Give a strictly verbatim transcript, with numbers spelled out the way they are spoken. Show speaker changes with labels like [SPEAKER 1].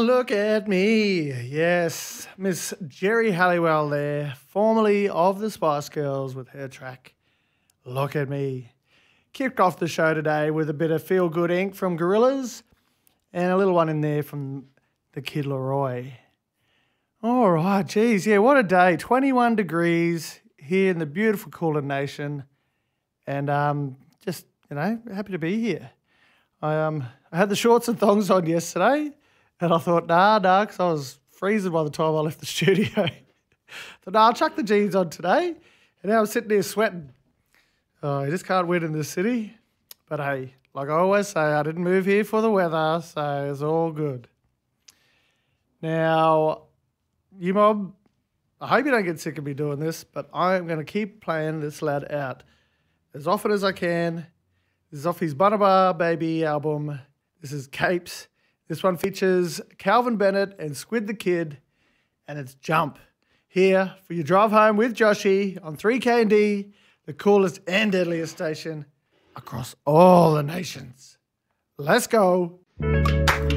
[SPEAKER 1] look at me. Yes, Miss Jerry Halliwell there, formerly of the Spice Girls with her track, Look at Me. Kicked off the show today with a bit of Feel Good Incorporated from Gorillaz and a little one in there from the Kid Laroi. All right, geez, yeah, what a day. twenty-one degrees here in the beautiful Kulin Nation, and um, just, you know, happy to be here. I um I had the shorts and thongs on yesterday, and I thought, nah, nah, because I was freezing by the time I left the studio. So, nah, I'll chuck the jeans on today, and now I'm sitting there sweating. Oh, you just can't win in this city. But hey, like I always say, I didn't move here for the weather, so it's all good. Now, you mob, I hope you don't get sick of me doing this, but I'm going to keep playing this lad out as often as I can. This is off his Bunabar Baby album. This is Capes. This one features Calvin Bennett and Squid the Kid, and it's Jump. Here for your drive home with Joshy on three K and D, the coolest and deadliest station across all the nations. Let's go.